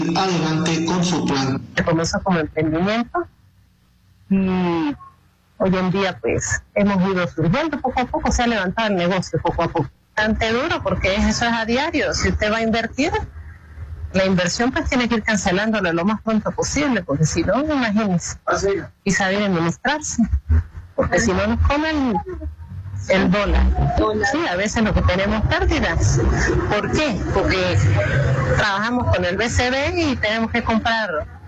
adelante con su plan. Comenzó como emprendimiento y hoy en día pues hemos ido surgiendo poco a poco, se ha levantado el negocio poco a poco. Bastante duro porque eso es a diario. Si usted va a invertir, la inversión pues tiene que ir cancelándolo lo más pronto posible, porque si no, imagínense, y saber administrarse, porque si no nos comen el dólar. Sí, a veces lo que tenemos pérdidas. ¿Por qué? Porque trabajamos con el BCB y tenemos que comprar,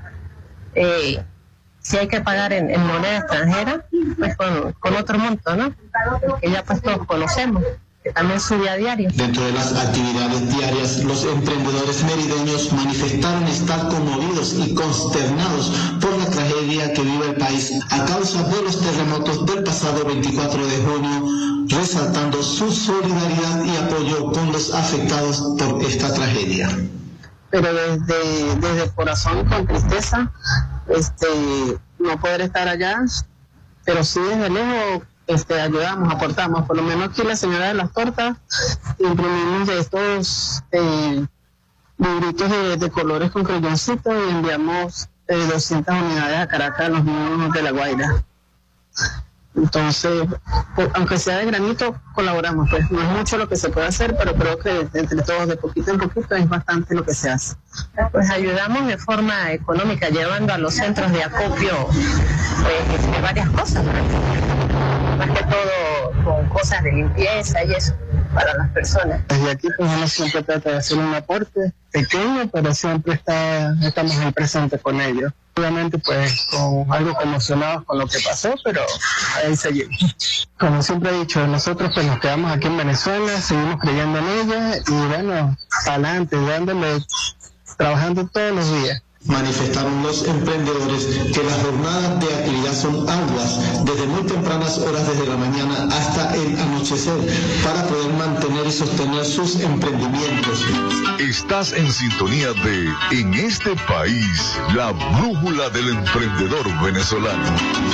si hay que pagar en moneda extranjera, pues con otro monto, ¿no? Que ya pues todos conocemos, que también sube a diario. Dentro de las actividades diarias, los emprendedores merideños manifestaron estar conmovidos y consternados por la tragedia que vive el país a causa de los terremotos del pasado 24 de junio, resaltando su solidaridad y apoyo con los afectados por esta tragedia. Pero desde el corazón, con tristeza, no poder estar allá, pero sí desde lejos ayudamos, aportamos. Por lo menos aquí la señora de las tortas imprimimos de estos libritos de colores con crayoncitos y enviamos 200 unidades a Caracas a los niños de La Guaira. Entonces, aunque sea de granito, colaboramos. Pues no es mucho lo que se puede hacer, pero creo que entre todos, de poquito en poquito, es bastante lo que se hace. Pues ayudamos de forma económica, llevando a los centros de acopio de varias cosas, más que todo con cosas de limpieza y eso para las personas. Desde aquí pues uno siempre trata de hacer un aporte pequeño, pero siempre estamos en presente con ellos. Obviamente pues con algo conmocionados con lo que pasó, pero ahí seguimos. Como siempre he dicho, nosotros pues nos quedamos aquí en Venezuela, seguimos creyendo en ella y bueno, para adelante, dándole, trabajando todos los días. Manifestaron los emprendedores que las jornadas de actividad son arduas desde muy tempranas horas desde la mañana hasta el anochecer para poder mantener y sostener sus emprendimientos. Estás en sintonía de En este país, la brújula del emprendedor venezolano.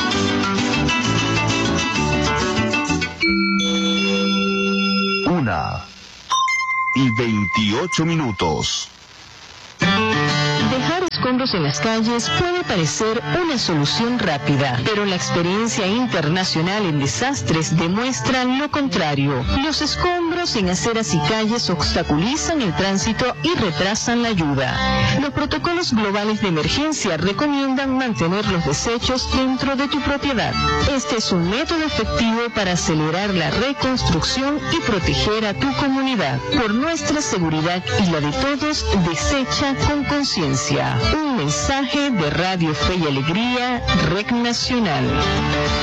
1:28. Dejar escombros en las calles puede parecer una solución rápida, pero la experiencia internacional en desastres demuestra lo contrario. Los escombros en aceras y calles obstaculizan el tránsito y retrasan la ayuda. Los protocolos globales de emergencia recomiendan mantener los desechos dentro de tu propiedad. Este es un método efectivo para acelerar la reconstrucción y proteger a tu comunidad. Por nuestra seguridad y la de todos, desecha con conciencia. Un mensaje de Radio Fe y Alegría, Red Nacional.